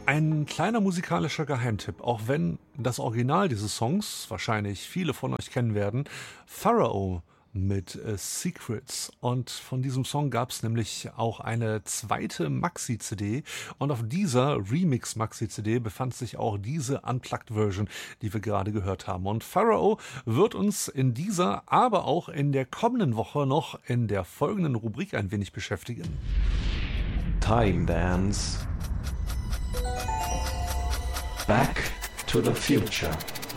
Ein kleiner musikalischer Geheimtipp, auch wenn das Original dieses Songs wahrscheinlich viele von euch kennen werden, Pharao mit Secrets. Und von diesem Song gab es nämlich auch eine zweite Maxi-CD. Und auf dieser Remix-Maxi-CD befand sich auch diese Unplugged-Version, die wir gerade gehört haben. Und Pharao wird uns in dieser, aber auch in der kommenden Woche noch in der folgenden Rubrik ein wenig beschäftigen. Time Dance. Back to the Future.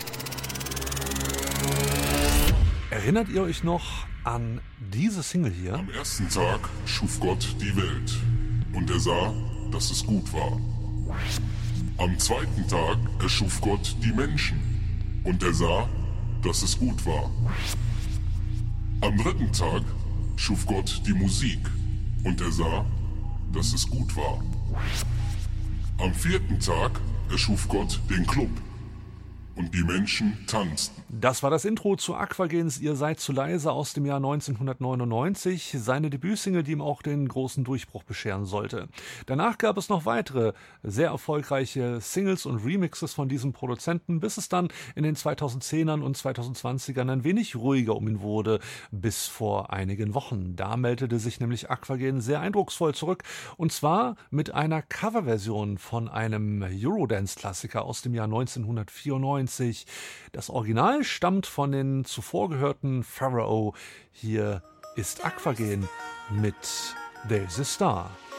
Erinnert ihr euch noch an diese Single hier? Am ersten Tag schuf Gott die Welt, und er sah, dass es gut war. Am zweiten Tag erschuf Gott die Menschen, und er sah, dass es gut war. Am dritten Tag schuf Gott die Musik, und er sah, dass es gut war. Am vierten Tag erschuf Gott den Club, und die Menschen tanzten. Das war das Intro zu Aquagens Ihr seid zu leise aus dem Jahr 1999, seine Debütsingle, die ihm auch den großen Durchbruch bescheren sollte. Danach gab es noch weitere sehr erfolgreiche Singles und Remixes von diesem Produzenten, bis es dann in den 2010ern und 2020ern ein wenig ruhiger um ihn wurde, bis vor einigen Wochen. Da meldete sich nämlich Aquagen sehr eindrucksvoll zurück, und zwar mit einer Coverversion von einem Eurodance-Klassiker aus dem Jahr 1994. Das Original stammt von den zuvor gehörten Pharao. Hier ist Aquagen mit There's a Star.